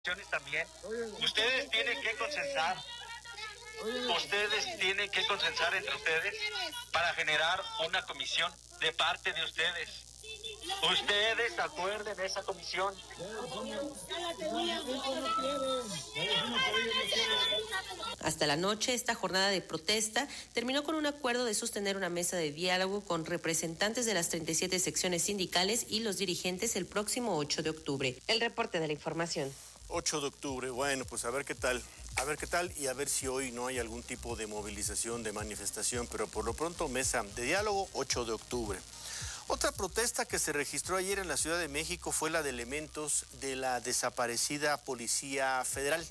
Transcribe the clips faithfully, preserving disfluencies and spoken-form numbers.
También, ustedes tienen que consensar, ustedes tienen que consensar entre ustedes para generar una comisión de parte de ustedes. Ustedes acuerden esa comisión. Hasta la noche, esta jornada de protesta terminó con un acuerdo de sostener una mesa de diálogo con representantes de las treinta y siete secciones sindicales y los dirigentes el próximo ocho de octubre. El reporte de la información. ocho de octubre, bueno, pues a ver qué tal, a ver qué tal y a ver si hoy no hay algún tipo de movilización, de manifestación, pero por lo pronto mesa de diálogo, ocho de octubre. Otra protesta que se registró ayer en la Ciudad de México fue la de elementos de la desaparecida Policía Federal,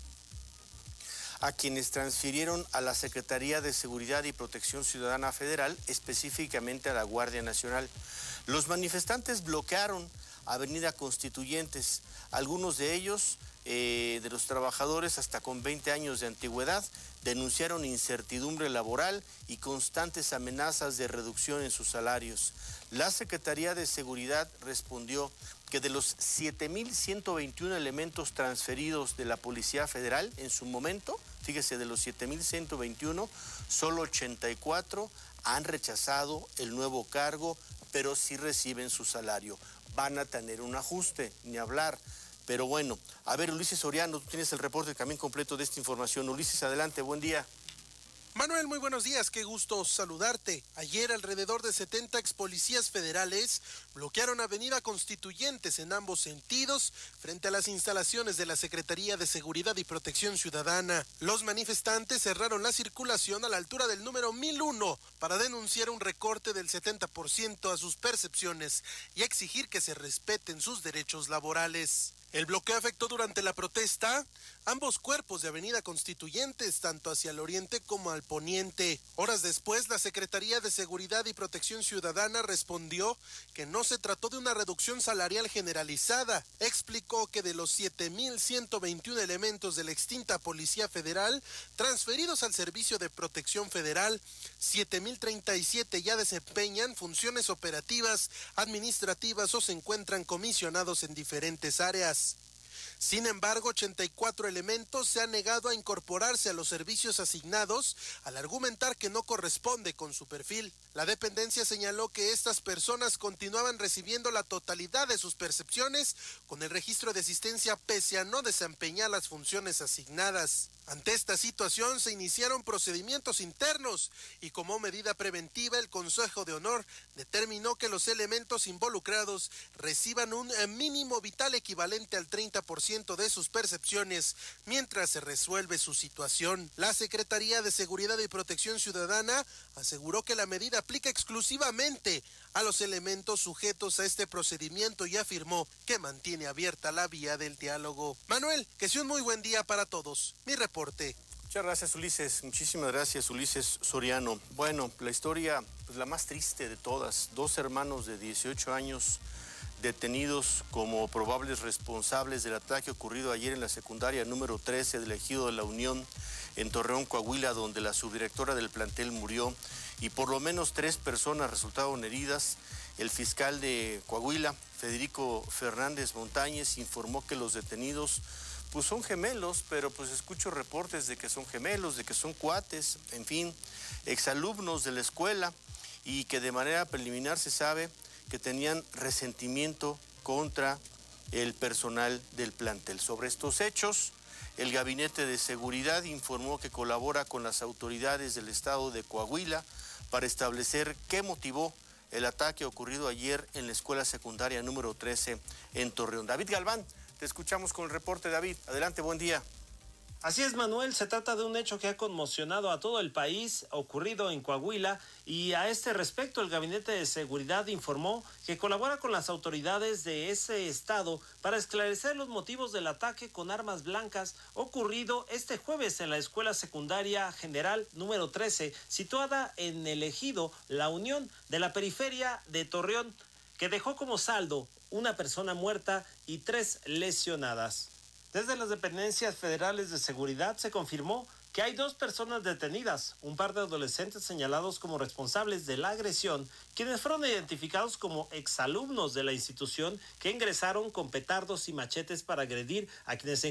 a quienes transfirieron a la Secretaría de Seguridad y Protección Ciudadana Federal, específicamente a la Guardia Nacional. Los manifestantes bloquearon Avenida Constituyentes, algunos de ellos, eh, de los trabajadores hasta con veinte años de antigüedad, denunciaron incertidumbre laboral y constantes amenazas de reducción en sus salarios. La Secretaría de Seguridad respondió que de los siete mil ciento veintiuno elementos transferidos de la Policía Federal en su momento, fíjese, de los siete mil ciento veintiuno, solo ochenta y cuatro han rechazado el nuevo cargo, pero sí reciben su salario. Van a tener un ajuste, ni hablar. Pero bueno, a ver, Ulises Soriano, tú tienes el reporte también completo de esta información. Ulises, adelante, buen día. Manuel, muy buenos días, qué gusto saludarte. Ayer alrededor de setenta ex policías federales bloquearon Avenida Constituyentes en ambos sentidos frente a las instalaciones de la Secretaría de Seguridad y Protección Ciudadana. Los manifestantes cerraron la circulación a la altura del número mil uno para denunciar un recorte del setenta por ciento a sus percepciones y exigir que se respeten sus derechos laborales. El bloqueo afectó durante la protesta ambos cuerpos de Avenida Constituyentes, tanto hacia el oriente como al poniente. Horas después, la Secretaría de Seguridad y Protección Ciudadana respondió que no se trató de una reducción salarial generalizada. Explicó que de los siete mil ciento veintiuno elementos de la extinta Policía Federal transferidos al Servicio de Protección Federal, siete mil treinta y siete ya desempeñan funciones operativas, administrativas o se encuentran comisionados en diferentes áreas. Sin embargo, ochenta y cuatro elementos se han negado a incorporarse a los servicios asignados al argumentar que no corresponde con su perfil. La dependencia señaló que estas personas continuaban recibiendo la totalidad de sus percepciones con el registro de asistencia pese a no desempeñar las funciones asignadas. Ante esta situación se iniciaron procedimientos internos y como medida preventiva el Consejo de Honor determinó que los elementos involucrados reciban un mínimo vital equivalente al treinta por ciento de sus percepciones mientras se resuelve su situación. La Secretaría de Seguridad y Protección Ciudadana aseguró que la medida aplica exclusivamente a los elementos sujetos a este procedimiento y afirmó que mantiene abierta la vía del diálogo. Manuel, que sea un muy buen día para todos. Mi reporte. Muchas gracias, Ulises. Muchísimas gracias, Ulises Soriano. Bueno, la historia, pues la más triste de todas. Dos hermanos de dieciocho años detenidos como probables responsables del ataque ocurrido ayer en la secundaria número trece del Ejido de la Unión en Torreón, Coahuila, donde la subdirectora del plantel murió y por lo menos tres personas resultaron heridas. El fiscal de Coahuila, Federico Fernández Montañez, informó que los detenidos pues son gemelos, pero pues escucho reportes de que son gemelos, de que son cuates, en fin, exalumnos de la escuela y que de manera preliminar se sabe que tenían resentimiento contra el personal del plantel. Sobre estos hechos, el Gabinete de Seguridad informó que colabora con las autoridades del estado de Coahuila para establecer qué motivó el ataque ocurrido ayer en la escuela secundaria número trece en Torreón. David Galván, te escuchamos con el reporte, David. Adelante, buen día. Así es, Manuel, se trata de un hecho que ha conmocionado a todo el país, ocurrido en Coahuila, y a este respecto el Gabinete de Seguridad informó que colabora con las autoridades de ese estado para esclarecer los motivos del ataque con armas blancas ocurrido este jueves en la Escuela Secundaria General número trece, situada en el Ejido La Unión de la periferia de Torreón, que dejó como saldo una persona muerta y tres lesionadas. Desde las dependencias federales de seguridad se confirmó que hay dos personas detenidas, un par de adolescentes señalados como responsables de la agresión, quienes fueron identificados como exalumnos de la institución que ingresaron con petardos y machetes para agredir a quienes se